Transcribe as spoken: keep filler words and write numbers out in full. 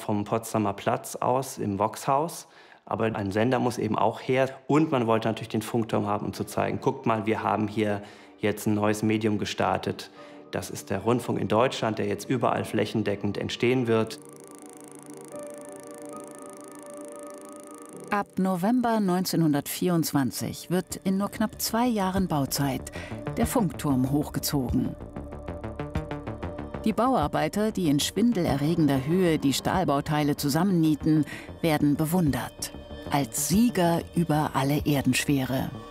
vom Potsdamer Platz aus im Vox-Haus. Aber ein Sender muss eben auch her. Und man wollte natürlich den Funkturm haben, um zu zeigen, guckt mal, wir haben hier jetzt ein neues Medium gestartet. Das ist der Rundfunk in Deutschland, der jetzt überall flächendeckend entstehen wird. Ab November neunzehnhundertvierundzwanzig wird in nur knapp zwei Jahren Bauzeit der Funkturm hochgezogen. Die Bauarbeiter, die in schwindelerregender Höhe die Stahlbauteile zusammennieten, werden bewundert als Sieger über alle Erdenschwere.